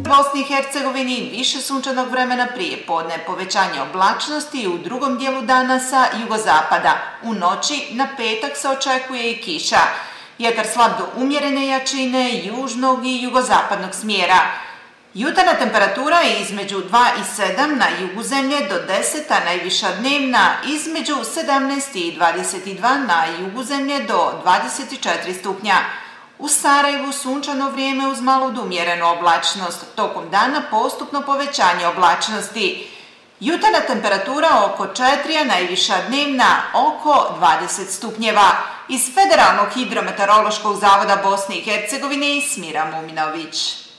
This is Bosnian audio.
Bosni i Hercegovini više sunčanog vremena prije podne, povećanje oblačnosti u drugom dijelu dana sa jugozapada. U noći na petak se očekuje i kiša. Vjetar slab do umjerene jačine, južnog i jugozapadnog smjera. Jutarnja temperatura je između 2 i 7 na jugu zemlje do 10, a najviša dnevna između 17 i 22 na jugu zemlje do 24 stupnja. U Sarajevu sunčano vrijeme uz malu do umjerenu oblačnost, tokom dana postupno povećanje oblačnosti. Jutarnja temperatura oko 4, a najviša dnevna oko 20 stupnjeva. Iz Federalnog hidrometeorološkog zavoda Bosne i Hercegovine Smira Muminović.